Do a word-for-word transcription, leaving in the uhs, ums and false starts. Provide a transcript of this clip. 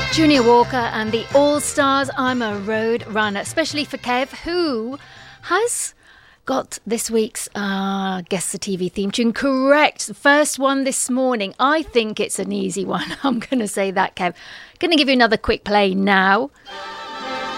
Junior Walker and the All-Stars, I'm a Road Runner, especially for Kev, who has got this week's uh, Guess the T V theme tune correct. The first one this morning. I think it's an easy one. I'm going to say that, Kev. Going to give you another quick play now.